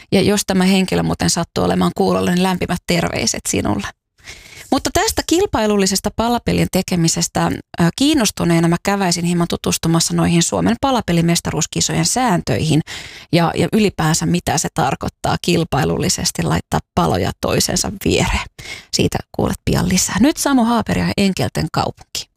Ja jos tämä henkilö muuten sattuu olemaan kuulolla, niin lämpimät terveiset sinulle. Mutta tästä kilpailullisesta palapelin tekemisestä kiinnostuneena mä käväisin hieman tutustumassa noihin Suomen palapelimestaruuskisojen sääntöihin ja ylipäänsä mitä se tarkoittaa kilpailullisesti laittaa paloja toisensa viereen. Siitä kuulet pian lisää. Nyt Samu Haaper ja Enkelten kaupunki.